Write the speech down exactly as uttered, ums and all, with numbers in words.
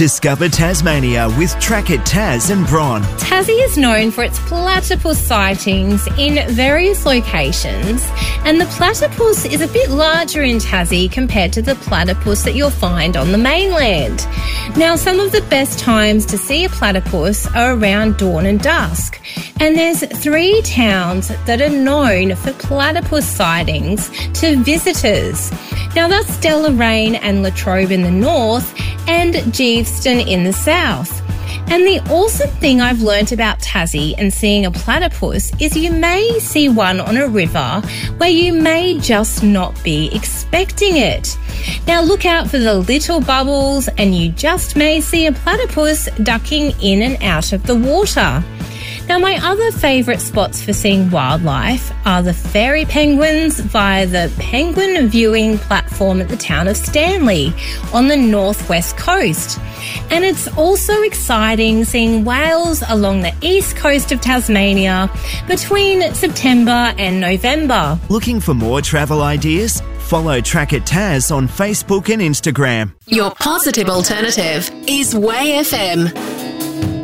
Discover Tasmania with Track It Tas and Bron. Tassie is known for its platypus sightings in various locations, and the platypus is a bit larger in Tassie compared to the platypus that you'll find on the mainland. Now, some of the best times to see a platypus are around dawn and dusk, and there's three towns that are known for platypus sightings to visitors. Now, that's Deloraine and Latrobe in the north and Geeveston in the south. And the awesome thing I've learnt about Tassie and seeing a platypus is you may see one on a river where you may just not be expecting it. Now, look out for the little bubbles and you just may see a platypus ducking in and out of the water. Now, my other favourite spots for seeing wildlife are the fairy penguins via the penguin viewing platform at the town of Stanley on the northwest coast. And it's also exciting seeing whales along the east coast of Tasmania between September and November. Looking for more travel ideas? Follow Track It Tas on Facebook and Instagram. Your positive alternative is Way F M.